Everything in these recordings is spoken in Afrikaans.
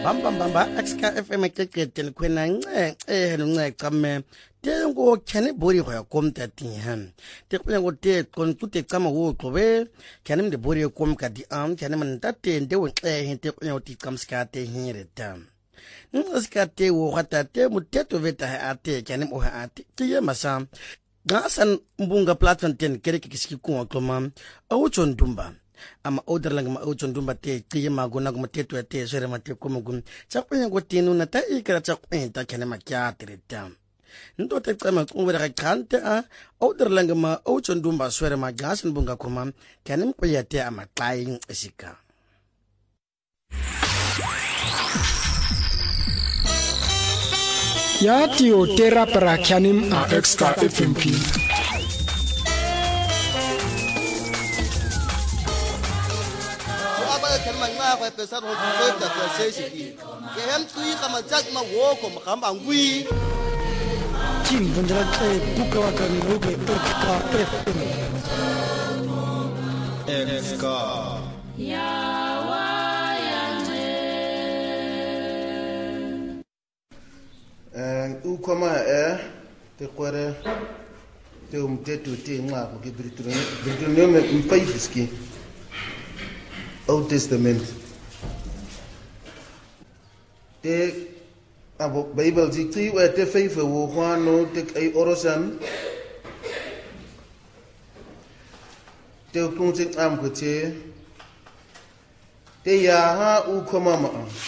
Bamba extra FM kekete kwena nce kame tengo kene bori go kom tati han te kwena go te kon tute kama wo tlobe kene mde bori kom ka di am kene man tate nde wo te kwena ti kam skate hireta skate wo hata te muteto veta ate kene mo ate tiye masa gasan mbunga platform ten kere kiski ko kloma au chondumba ama oderlang ma uchondumba te tiye magona ko mateto te sere mate ko mugun chakwenya go tinu na ta ikara chakwenta kene makyatreta ndo te tsama ko wera kante a oderlang ma uchondumba sere ma gasan bunga kuma kene mpoyate ama klaing esika ya tio tera para kyanim a extra FMP phải tự sát hồn phơi cả tự xây gì cái em tuy mà chắc mà vô của mà khám bằng quy chim vẫn ra chơi buka kan ruke extra extra u koma te kwere te te tu te ngwa ko ke britrone me mfaifiski Old Testament. Te abo Bible dikti wa te feife wo kwano te ai orosan. Te kunti am ko te ya ha u komama.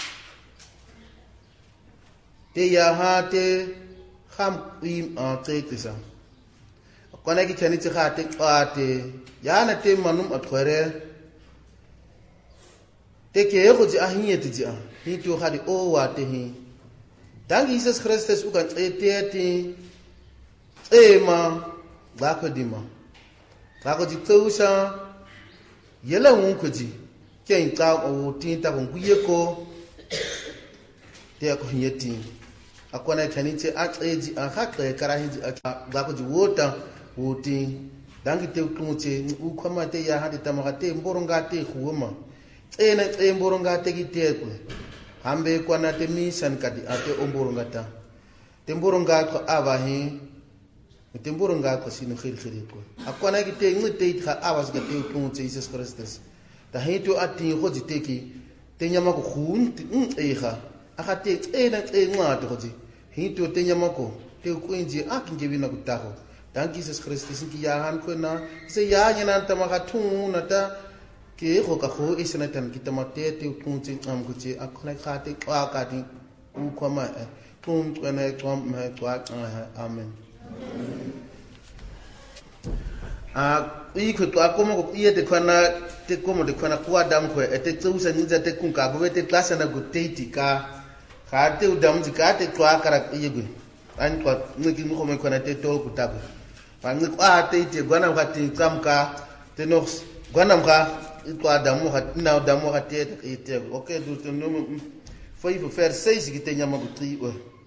Te ya ha te kham im a te tisa. Kwana ki chani te kha te ya na te manum atkhore Teke go di ahiye ti dia hi to ga di o wa te hi dank Jesus Christus u kan eteti ema ba ko di ma ba ko di tsusa yela won ko di ken ta o tin ta ko ye ko te ko yeti akona tani te a tseji a ha kre kara hi ba ko di wota woti dank te ku te u khoma te ya ha di tamaga te mboronga te khuoma ena emboronga te kitekwe hambe kwana te misan kadi ate omboronga ta temboronga ko abahi temboronga ko sinu khilkhiri ko akwana ki te ngite kha awas ga te ku Jesus Christus ta hito ati go diteki te nyama ko khun ega aga te ena ngwa to go di hito te nyama ko te ku inji akinge bina ku tago dank Jesus Christus ki ya han ko na se ya nyana ta maka thuna ta ke go ka go isena tan kita mate te kunti am guti akona khate kwa ka di u khoma tum tsene tsam me twa amen I ko to akoma ko ie te khana te komo de khana kwa dam ko ete tsusa nza te kunka go te klasa na go teiti ka khate u dam ka te twa kara ie go an ko ngiki mo me khona te tol ku tabu pa ngi kwa te gwana ka te tsam ka te no gwana ka Kwa damu hat na damu hate ite okay du to no foi vers 6 que tenha uma gutri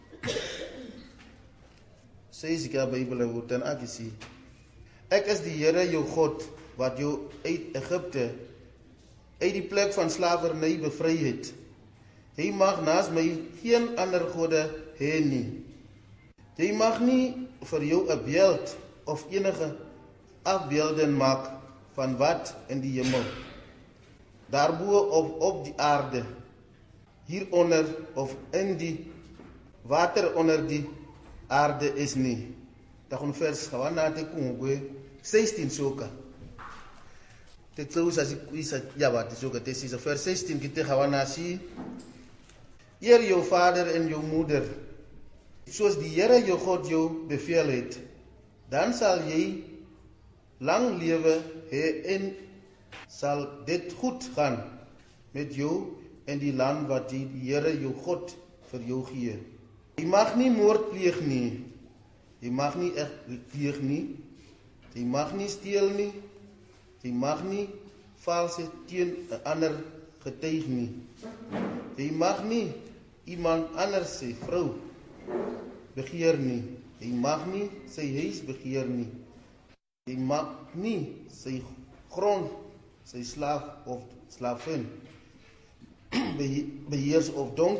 6 que a Bybel woorden akisi Ek is die Here jou God wat jou uit Egipte uit die plek van slawerny bevry het Jy mag naas my geen ander gode hê nie Jy mag nie vir jou 'n beeld of enige afbeelding maak van wat in die hemel daarbo op die aarde hieronder of in die water onder die aarde is nie dagon vers gawana te kungwe 16 soka te tsusa isa yaba te soka te sisa vers 16 kite gawana si eer jou vader en jou moeder soos die Here jou God jou beveel het dan sal jy lang lewe hê en sal dit goed gaan met jou en die land wat die Here jou God vir jou gee. Jy mag nie moord pleeg nie. Jy mag nie pleeg nie. Jy mag nie steel nie. Jy mag nie valse teen 'n ander getuig nie. Jy mag nie iemand anders se vrou begeer nie. Jy mag nie sy huis begeer nie. Jy mag nie sy grond, sy slaaf of slaafin beheers of donk